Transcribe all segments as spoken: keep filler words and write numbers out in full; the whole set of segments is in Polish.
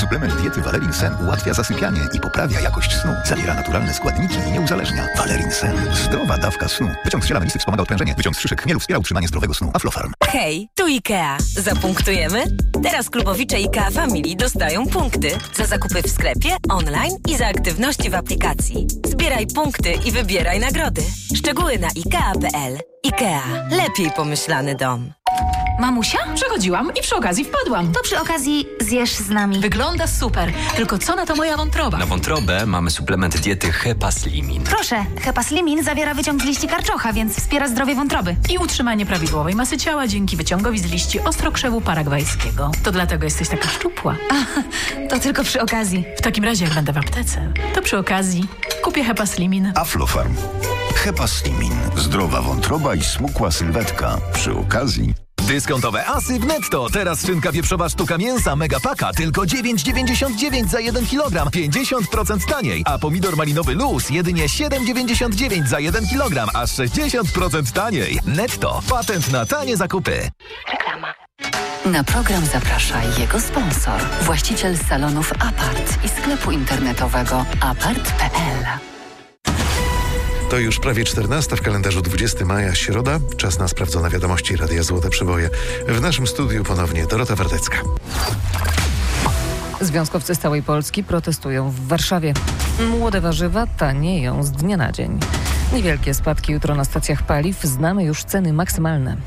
Suplement diety Valerin Sen ułatwia zasypianie i poprawia jakość snu. Zawiera naturalne składniki i nie uzależnia. Valerin Sen. Zdrowa dawka snu. Wyciąg z ziela melisy wspomaga odprężenie. Wyciąg z szyszek chmielu wspiera utrzymanie zdrowego snu. Aflofarm. Hej, tu IKEA. Zapunktujemy? Teraz klubowicze IKEA Family dostają punkty za zakupy w sklepie, online i za aktywności w aplikacji. Zbieraj punkty i wybieraj nagrody. Szczegóły na ikea kropka pe el. IKEA. Lepiej pomyślany dom. Mamusia? Przechodziłam i przy okazji wpadłam. To przy okazji zjesz z nami. Wygląda super. Tylko co na to moja wątroba? Na wątrobę mamy suplement diety Hepaslimin. Proszę, Hepaslimin zawiera wyciąg z liści karczocha, więc wspiera zdrowie wątroby. I utrzymanie prawidłowej masy ciała dzięki wyciągowi z liści ostrokrzewu paragwajskiego. To dlatego jesteś taka szczupła. A, to tylko przy okazji. W takim razie, jak będę w aptece, to przy okazji kupię Hepaslimin. Aflofarm. Hepaslimin. Zdrowa wątroba i smukła sylwetka. Przy okazji... Dyskontowe asy w Netto. Teraz szynka wieprzowa sztuka mięsa Megapaka tylko dziewięć dziewięćdziesiąt dziewięć za jeden kilogram. pięćdziesiąt procent taniej. A pomidor malinowy Luz jedynie siedem dziewięćdziesiąt dziewięć za jeden kilogram. Aż sześćdziesiąt procent taniej. Netto. Patent na tanie zakupy. Reklama. Na program zaprasza jego sponsor. Właściciel salonów Apart i sklepu internetowego apart kropka pe el. To już prawie czternasta w kalendarzu dwudziestego maja, środa. Czas na sprawdzone wiadomości Radia Złote Przeboje. W naszym studiu ponownie Dorota Wardecka. Związkowcy z całej Polski protestują w Warszawie. Młode warzywa tanieją z dnia na dzień. Niewielkie spadki jutro na stacjach paliw. Znamy już ceny maksymalne.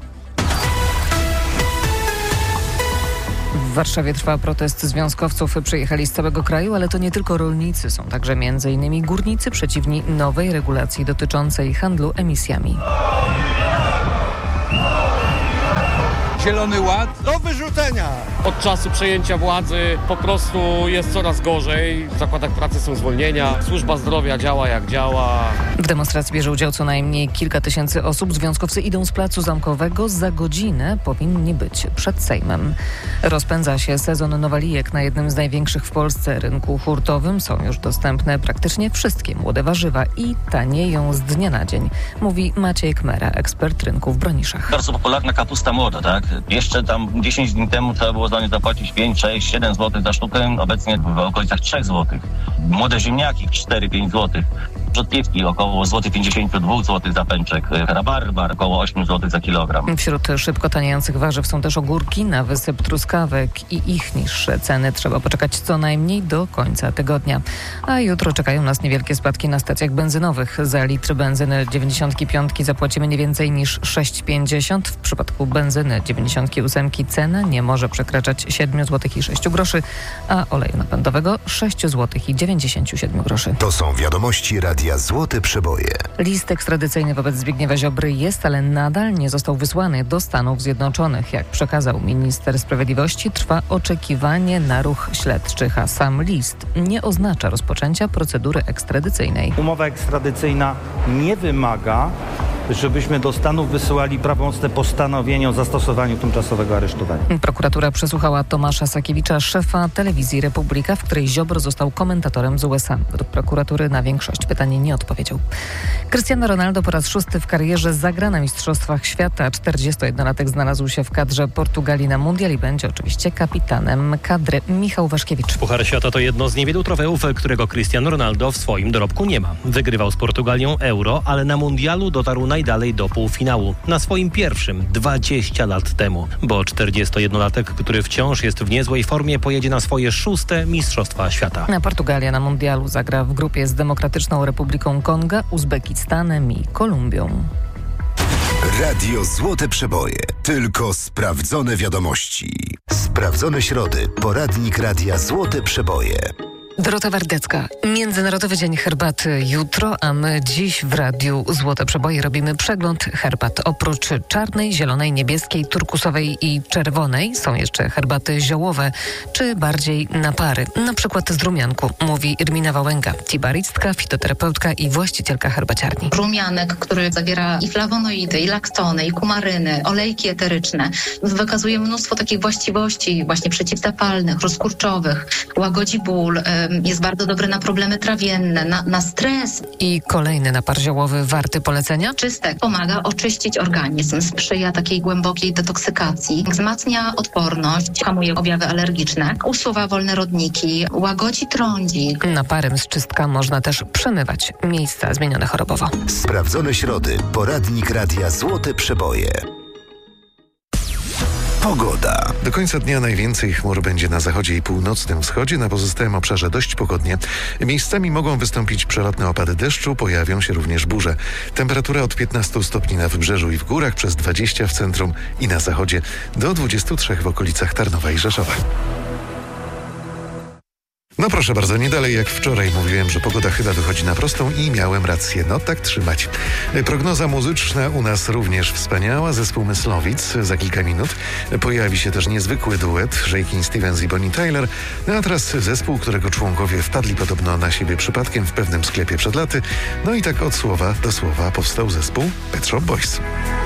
W Warszawie trwa protest związkowców. Przyjechali z całego kraju, ale to nie tylko rolnicy. Są także między innymi górnicy przeciwni nowej regulacji dotyczącej handlu emisjami. Zielony Ład do wyrzucenia. Od czasu przejęcia władzy po prostu jest coraz gorzej. W zakładach pracy są zwolnienia. Służba zdrowia działa jak działa. W demonstracji bierze udział co najmniej kilka tysięcy osób. Związkowcy idą z Placu Zamkowego. Za godzinę powinni być przed Sejmem. Rozpędza się sezon nowalijek na jednym z największych w Polsce rynku hurtowym. Są już dostępne praktycznie wszystkie młode warzywa i tanieją z dnia na dzień, mówi Maciej Kmera, ekspert rynku w Broniszach. Bardzo popularna kapusta młoda, tak? Jeszcze tam dziesięć dni temu trzeba było za nie zapłacić pięć, sześć, siedem złotych za sztukę, obecnie w okolicach trzy złote. Młode ziemniaki cztery pięć złotych. Rzodkiewki około złoty pięćdziesiąt dwa złotych za pęczek. Rabarbar około osiem złotych za kilogram. Wśród szybko taniejących warzyw są też ogórki na wysyp truskawek i ich niższe ceny trzeba poczekać co najmniej do końca tygodnia. A jutro czekają nas niewielkie spadki na stacjach benzynowych. Za litr benzyny dziewięćdziesiąt pięć zapłacimy nie więcej niż sześć pięćdziesiąt. W przypadku benzyny dziewięćdziesiąt osiem cena nie może przekraczać siedem złotych i sześć groszy, a oleju napędowego sześć złotych i dziewięćdziesiąt siedem groszy. To są wiadomości Radia Złote Przeboje. List ekstradycyjny wobec Zbigniewa Ziobry jest, ale nadal nie został wysłany do Stanów Zjednoczonych. Jak przekazał minister sprawiedliwości, trwa oczekiwanie na ruch śledczych, a sam list nie oznacza rozpoczęcia procedury ekstradycyjnej. Umowa ekstradycyjna nie wymaga, żebyśmy do Stanów wysyłali prawomocne postanowienie o zastosowaniu tymczasowego aresztowania. Prokuratura przesłuchała Tomasza Sakiewicza, szefa telewizji Republika, w której Ziobro został komentatorem z U S A. Według prokuratury na większość pytań nie odpowiedział. Cristiano Ronaldo po raz szósty w karierze zagra na Mistrzostwach Świata. czterdziestojednolatek znalazł się w kadrze Portugalii na mundial i będzie oczywiście kapitanem kadry. Michał Waszkiewicz. Puchar Świata to jedno z niewielu trofeów, którego Cristiano Ronaldo w swoim dorobku nie ma. Wygrywał z Portugalią Euro, ale na mundialu dotarł najdalej do półfinału. Na swoim pierwszym dwadzieścia lat temu, bo czterdziestojednolatek, który wciąż jest w niezłej formie, pojedzie na swoje szóste Mistrzostwa Świata. Na Portugalia na mundialu zagra w grupie z Demokratyczną Republiką Konga, Uzbekistanem i Kolumbią. Radio Złote Przeboje. Tylko sprawdzone wiadomości. Sprawdzone środy. Poradnik Radia Złote Przeboje. Dorota Wardecka. Międzynarodowy Dzień Herbaty jutro, a my dziś w Radiu Złote Przeboje robimy przegląd herbat. Oprócz czarnej, zielonej, niebieskiej, turkusowej i czerwonej są jeszcze herbaty ziołowe, czy bardziej napary. Na przykład z rumianku, mówi Irmina Wałęga, tibaristka, fitoterapeutka i właścicielka herbaciarni. Rumianek, który zawiera i flawonoidy, i laktony, i kumaryny, olejki eteryczne, wykazuje mnóstwo takich właściwości właśnie przeciwzapalnych, rozkurczowych, łagodzi ból, jest bardzo dobry na problemy trawienne, na, na stres. I kolejny napar ziołowy warty polecenia? Czystek pomaga oczyścić organizm, sprzyja takiej głębokiej detoksykacji, wzmacnia odporność, hamuje objawy alergiczne, usuwa wolne rodniki, łagodzi trądzik. Naparem z czystka można też przemywać miejsca zmienione chorobowo. Sprawdzone środy. Poradnik Radia Złote Przeboje. Pogoda. Do końca dnia najwięcej chmur będzie na zachodzie i północnym wschodzie, na pozostałym obszarze dość pogodnie. Miejscami mogą wystąpić przelotne opady deszczu, pojawią się również burze. Temperatura od piętnastu stopni na wybrzeżu i w górach, przez dwadzieścia w centrum i na zachodzie, do dwudziestu trzech w okolicach Tarnowa i Rzeszowa. No proszę bardzo, nie dalej jak wczoraj mówiłem, że pogoda chyba wychodzi na prostą i miałem rację. No tak trzymać. Prognoza muzyczna u nas również wspaniała. Zespół Myslowic za kilka minut. Pojawi się też niezwykły duet Shakin' Stevens i Bonnie Tyler. No a teraz zespół, którego członkowie wpadli podobno na siebie przypadkiem w pewnym sklepie przed laty. No i tak od słowa do słowa powstał zespół Pet Shop Boys.